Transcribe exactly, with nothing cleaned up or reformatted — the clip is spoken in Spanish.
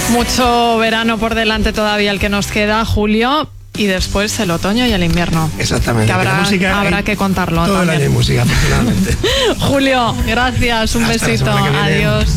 Mucho verano por delante todavía el que nos queda, Julio, y después el otoño y el invierno. Exactamente. Que habrá, música habrá que contarlo todo también. el año hay música, afortunadamente. Julio, gracias, un Hasta besito, la semana que viene. adiós.